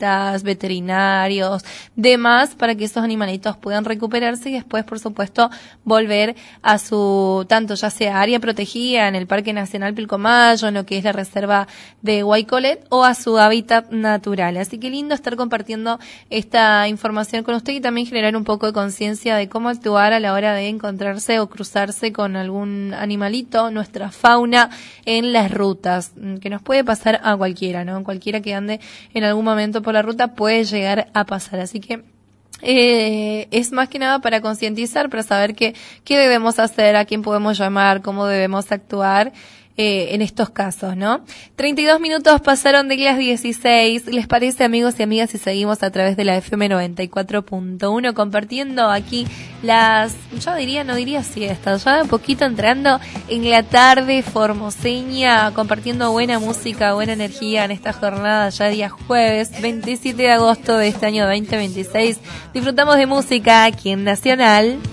especialistas, veterinarios, demás, para que esos animalitos puedan recuperarse y después, por supuesto, volver a su, tanto ya sea área protegida en el Parque Nacional Pilcomayo, en lo que es la reserva de Guaycolet, o a su hábitat natural. Así que lindo estar compartiendo esta información con usted y también generar un poco de conciencia de cómo actuar a la hora de encontrarse o cruzarse con algún animalito, nuestra fauna, en las rutas, que nos puede pasar a cualquiera, ¿no? Cualquiera que ande en algún momento por la ruta puede llegar a pasar. Así que es más que nada para concientizar, para saber qué debemos hacer, a quién podemos llamar, cómo debemos actuar en estos casos, ¿no? 32 minutos pasaron de las 16. ¿Les parece, amigos y amigas, si seguimos a través de la FM 94.1 compartiendo aquí no diría siestas, ya de poquito entrando en la tarde formoseña, compartiendo buena música, buena energía en esta jornada ya día jueves 27 de agosto de este año 2026. Disfrutamos de música aquí en Nacional.